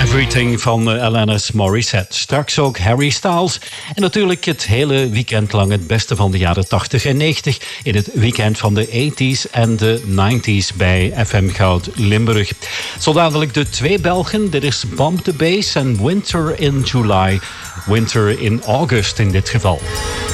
Everything van Alanis Morissette. Straks ook Harry Styles. En natuurlijk het hele weekend lang het beste van de jaren 80 en 90... in het weekend van de 80s en de 90s bij FM Goud Limburg. Zo dadelijk de twee Belgen. Dit is Bump the Bass en Winter in July. Winter in August in dit geval.